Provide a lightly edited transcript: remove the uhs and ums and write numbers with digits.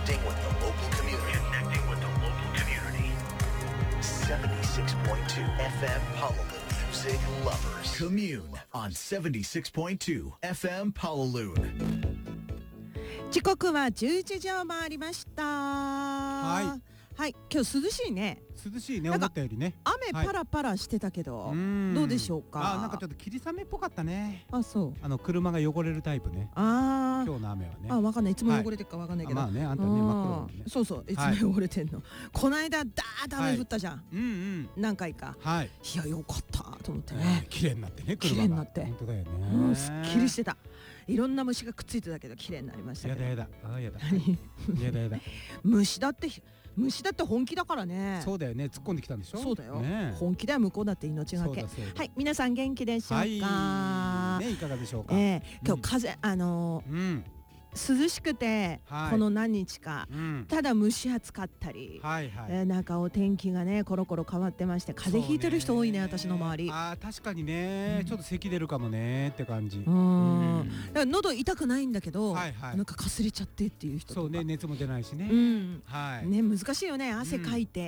Connecting with the local community. Connecting with the local community. 76.2 FM Honolulu Music Lovers. Commune on 76.2 FM Honolulu. 時刻は11時を回りました。 はい、 今日涼しいね。 涼しいね、 なんか思ったよりね。 雨パラパラしてたけど、どうでしょうか。 なんかちょっと霧雨っぽかったね。 あ、そう。 車が汚れるタイプね。今日の雨はね。 わかんない。いつも汚れてるかわかんないけど。 まあね、あんたね、真っ黒だもんね。 そうそう、いつも汚れてんの。この間ダーッと雨降ったじゃん。何回か。いや、よかったと思ってね。 綺麗になってね、車が。 綺麗になって。 本当だよね。 すっきりしてた。いろんな虫がくっついてたけど綺麗になりましたけど。 やだ。虫だって本気だからね。そうだよね、突っ込んできたんでしょ。そうだよ、本気だよ、向こうだって命がけ。はい、皆さん元気でしょうか。いかがでしょうか。 今日風涼しくて、この何日か、ただ蒸し暑かったり、なんかお天気がねコロコロ変わってまして、風邪ひいてる人多いね、私の周り。 確かにね、ちょっと咳出るかもねって感じ。 だから喉痛くないんだけど、なんかかすれちゃってっていう人とか。 そうね、熱も出ないしね。 ね、難しいよね、汗かいて